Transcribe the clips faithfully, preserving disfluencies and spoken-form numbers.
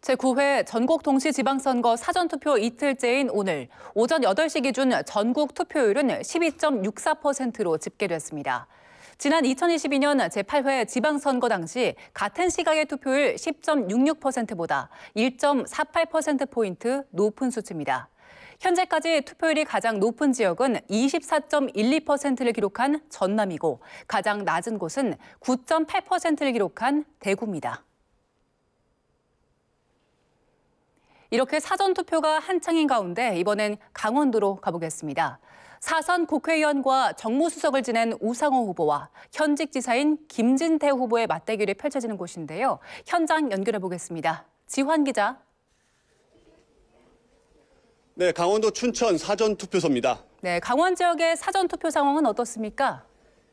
제구 회 전국 동시지방선거 사전투표 이틀째인 오늘 오전 여덟 시 기준 전국 투표율은 십이 점 육사 퍼센트로 집계됐습니다. 지난 이천이십이 년 제팔 회 지방선거 당시 같은 시각의 투표율 십 점 육육 퍼센트보다 일 점 사팔 퍼센트포인트 높은 수치입니다. 현재까지 투표율이 가장 높은 지역은 이십사 점 일이 퍼센트를 기록한 전남이고 가장 낮은 곳은 구 점 팔 퍼센트를 기록한 대구입니다. 이렇게 사전투표가 한창인 가운데 이번엔 강원도로 가보겠습니다. 사선 국회의원과 정무수석을 지낸 우상호 후보와 현직 지사인 김진태 후보의 맞대결이 펼쳐지는 곳인데요. 현장 연결해 보겠습니다. 지환 기자. 네, 강원도 춘천 사전투표소입니다. 네, 강원 지역의 사전투표 상황은 어떻습니까?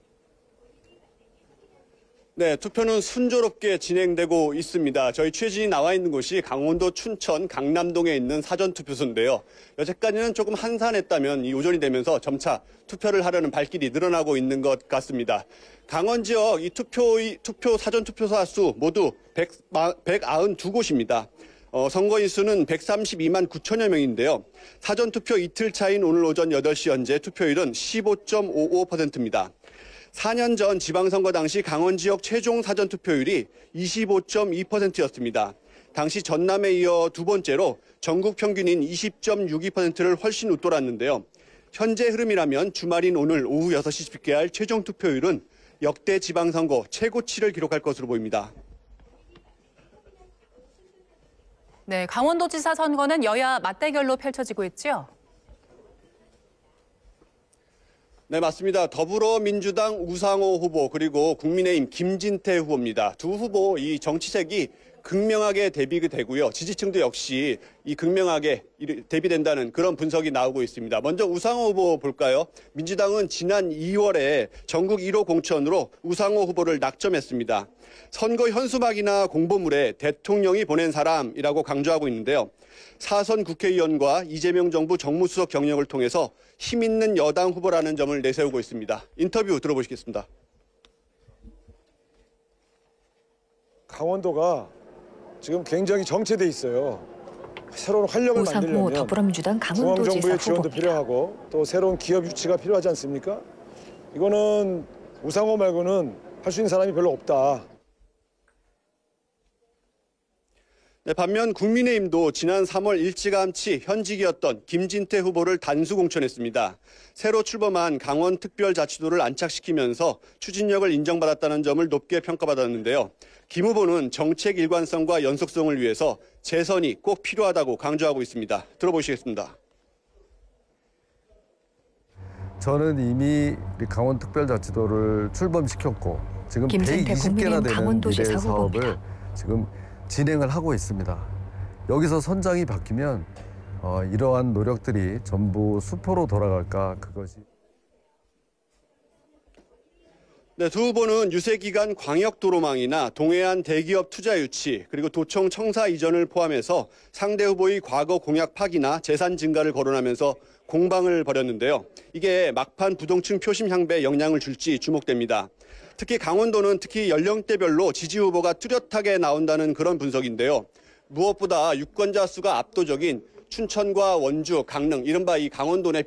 네, 투표는 순조롭게 진행되고 있습니다. 저희 취재진이 나와 있는 곳이 강원도 춘천 강남동에 있는 사전투표소인데요. 여태까지는 조금 한산했다면 이 오전이 되면서 점차 투표를 하려는 발길이 늘어나고 있는 것 같습니다. 강원 지역 이 투표, 투표 사전투표소 수 모두 백구십이 곳입니다. 어, 선거인 수는 백삼십이만 구천여 명인데요. 사전투표 이틀 차인 오늘 오전 여덟 시 현재 투표율은 십오 점 오오 퍼센트입니다. 사 년 전 지방선거 당시 강원 지역 최종 사전투표율이 이십오 점 이 퍼센트였습니다. 당시 전남에 이어 두 번째로 전국 평균인 이십 점 육이 퍼센트를 훨씬 웃돌았는데요. 현재 흐름이라면 주말인 오늘 오후 여섯 시 집계할 최종 투표율은 역대 지방선거 최고치를 기록할 것으로 보입니다. 네, 강원도지사 선거는 여야 맞대결로 펼쳐지고 있죠? 네, 맞습니다. 더불어민주당 우상호 후보 그리고 국민의힘 김진태 후보입니다. 두 후보 이 정치색이 극명하게 대비되고요. 지지층도 역시 이 극명하게 대비된다는 그런 분석이 나오고 있습니다. 먼저 우상호 후보 볼까요? 민주당은 지난 이월에 전국 일 호 공천으로 우상호 후보를 낙점했습니다. 선거 현수막이나 공보물에 대통령이 보낸 사람이라고 강조하고 있는데요. 사선 국회의원과 이재명 정부 정무수석 경력을 통해서 힘 있는 여당 후보라는 점을 내세우고 있습니다. 인터뷰 들어보시겠습니다. 강원도가 지금 굉장히 정체돼 있어요. 새로운 활력을 우상호 만들려면 더불어민주당 강원도지사 중앙정부의 지원도 후보입니다. 필요하고 또 새로운 기업 유치가 필요하지 않습니까? 이거는 우상호 말고는 할 수 있는 사람이 별로 없다. 네, 반면 국민의힘도 지난 삼월 일찌감치 현직이었던 김진태 후보를 단수 공천했습니다. 새로 출범한 강원특별자치도를 안착시키면서 추진력을 인정받았다는 점을 높게 평가받았는데요. 김 후보는 정책 일관성과 연속성을 위해서 재선이 꼭 필요하다고 강조하고 있습니다. 들어보시겠습니다. 저는 이미 강원특별자치도를 출범시켰고 지금 백이십 개나 되는 미래 사업을 지금 진행을 하고 있습니다. 여기서 선장이 바뀌면 어, 이러한 노력들이 전부 수포로 돌아갈까 그것이. 네, 두 후보는 유세기간 광역도로망이나 동해안 대기업 투자 유치 그리고 도청 청사 이전을 포함해서 상대 후보의 과거 공약 파기나 재산 증가를 거론하면서 공방을 벌였는데요. 이게 막판 부동층 표심 향배에 영향을 줄지 주목됩니다. 특히 강원도는 특히 연령대별로 지지 후보가 뚜렷하게 나온다는 그런 분석인데요. 무엇보다 유권자 수가 압도적인 춘천과 원주, 강릉, 이른바 이 강원도 내